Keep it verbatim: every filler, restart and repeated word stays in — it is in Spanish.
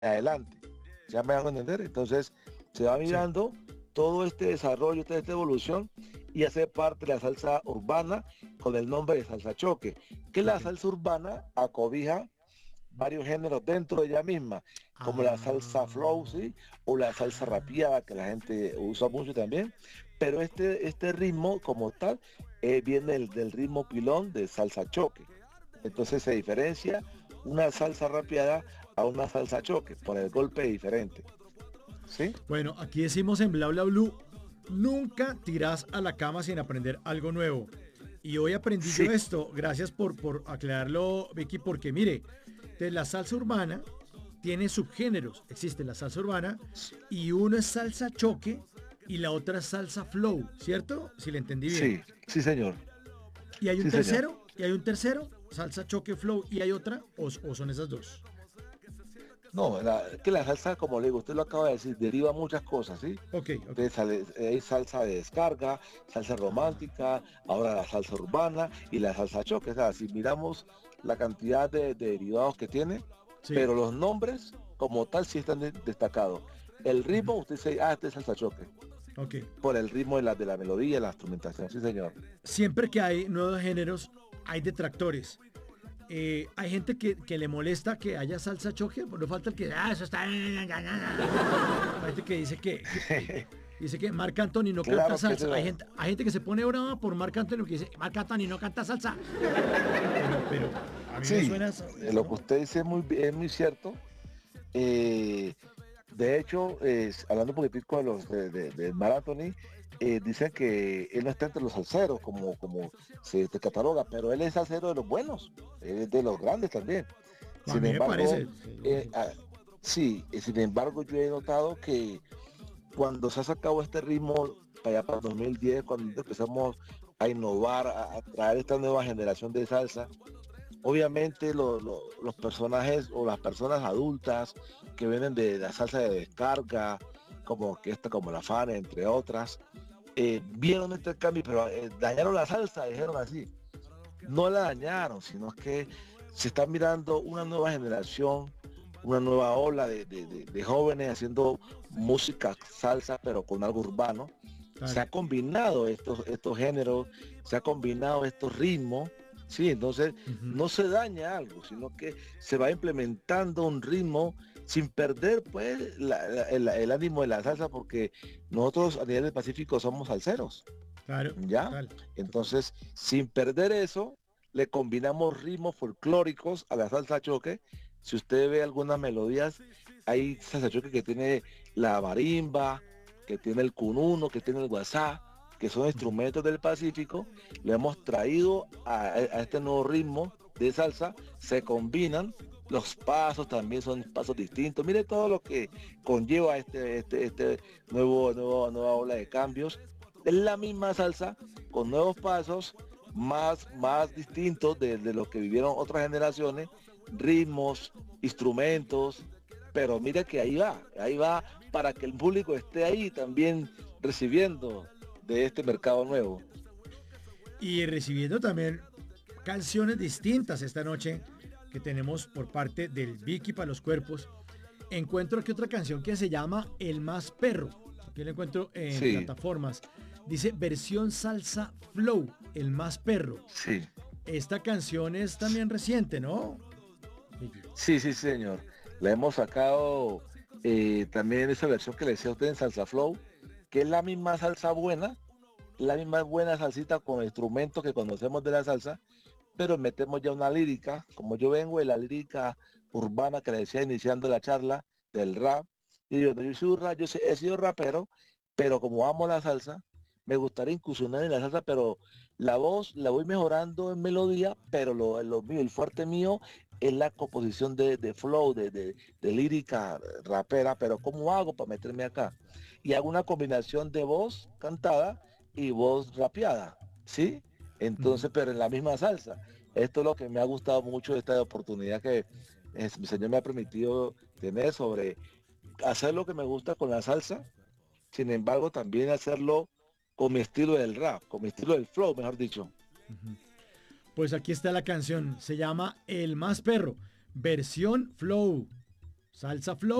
adelante. ¿Ya me hago entender? Entonces se va Sí. mirando todo este desarrollo, toda esta evolución y hace parte de la salsa urbana con el nombre de salsa choque, que la Ok. salsa urbana acobija varios géneros dentro de ella misma, como la salsa flow, Ah, ¿sí? O la salsa ah, rapeada, que la gente usa mucho también, pero este, este ritmo como tal eh, viene del, del ritmo pilón de salsa choque. Entonces se diferencia una salsa rapeada a una salsa choque por el golpe diferente, ¿sí? bueno, aquí decimos en Bla Bla Blue, nunca tirás a la cama sin aprender algo nuevo. Y hoy aprendí yo Sí, esto, gracias por, por aclararlo, Vicky, porque mire, de la salsa urbana tiene subgéneros. Existe la salsa urbana y uno es salsa choque y la otra es salsa flow, ¿cierto? Si le entendí bien. sí, sí señor, Y hay un sí señor. tercero, y hay un tercero, salsa choque flow, y hay otra, o, o son esas dos. No, la, que la salsa, como le digo, usted lo acaba de decir, deriva muchas cosas, ¿sí? Ok, ok. Entonces sale- hay salsa de descarga, salsa Ah, romántica, ahora la salsa urbana y la salsa choque. O sea, si miramos la cantidad de, de derivados que tiene, sí. pero los nombres como tal sí están de- destacados. El Ujú. ritmo, usted dice, ah, este es salsa choque, Ok. por el ritmo de la, de la melodía, la instrumentación, sí señor. Siempre que hay nuevos géneros, hay detractores. Eh, hay gente que, que le molesta que haya salsa choque, no falta el que, ah, eso está... Hay gente que dice que, que- que- dice que Marc Anthony no canta Claro que salsa. Hay eso, gente, hay gente que se pone brava por Marc Anthony que dice, Marc Anthony no canta salsa. Pero, pero a mí me sí, suena, eso, eh, lo que ¿no? usted dice es muy, es muy cierto. Eh, de hecho, eh, hablando un poquitico de los de, de, de Mar Anthony, eh, dicen que él no está entre los salseros, como, como se te cataloga, pero él es salsero de los buenos, él es de los grandes también. A Sin mí me embargo, parece. Sí, eh, lógico. ah, sí, eh, sin embargo, yo he notado que cuando se ha sacado este ritmo para allá para dos mil diez, cuando empezamos a innovar, a, a traer esta nueva generación de salsa, obviamente lo- lo- los personajes o las personas adultas que vienen de la salsa de descarga, como orquesta como la Fana, entre otras, eh, vieron este cambio, pero eh, dañaron la salsa, dijeron así. No la dañaron, sino que se está mirando una nueva generación, una nueva ola de, de- de- de jóvenes haciendo música salsa, pero con algo urbano. Se Claro. ha combinado estos, estos géneros, se ha combinado estos ritmos, sí, entonces Ujú. no se daña algo, sino que se va implementando un ritmo sin perder pues la- la- el, el ánimo de la salsa, porque nosotros a nivel del Pacífico somos salseros. Claro, ¿Ya? total, total. Entonces, sin perder eso, le combinamos ritmos folclóricos a la salsa choque. Si usted ve algunas melodías, hay salsa choque que tiene la marimba, que tiene el cununo, que tiene el guasá, que son Ujú. instrumentos del Pacífico. Lo hemos traído a, a este nuevo ritmo de salsa, se combinan. Los pasos también son pasos distintos. Mire todo lo que conlleva este, este, este nuevo, nuevo, nueva ola de cambios. Es la misma salsa con nuevos pasos más, más distintos de, de lo que vivieron otras generaciones, ritmos, instrumentos, pero mira que ahí va, ahí va para que el público esté ahí también recibiendo de este mercado nuevo. Y recibiendo también canciones distintas esta noche que tenemos por parte del Vicky para los cuerpos. Encuentro aquí otra canción que se llama El Más Perro. Aquí la encuentro en Sí, plataformas. Dice versión salsa flow, El Más Perro. sí, Esta canción es también reciente, ¿no? Vicky? sí, sí, señor. La hemos sacado eh, también esa versión que le decía a usted en Salsa Flow, que es la misma salsa buena, la misma buena salsita con instrumentos que conocemos de la salsa, pero metemos ya una lírica, como yo vengo de la lírica urbana que le decía iniciando la charla del rap, y yo, yo, soy un rap, yo sé- he sido rapero, pero como amo la salsa, me gustaría incursionar en la salsa, pero la voz la voy mejorando en melodía, pero lo, lo mío, el fuerte mío es la composición de, de flow, de, de, de lírica rapera, pero ¿cómo hago para meterme acá? Y hago una combinación de voz cantada y voz rapeada, ¿sí? Ujú. Entonces, pero en la misma salsa. Esto es lo que me ha gustado mucho de esta oportunidad que eh, mi Señor me ha permitido tener sobre hacer lo que me gusta con la salsa, sin embargo también hacerlo con mi estilo del rap, con mi estilo del flow, mejor dicho. Pues aquí está la canción. Se llama El Más Perro, versión flow. Salsa Flow.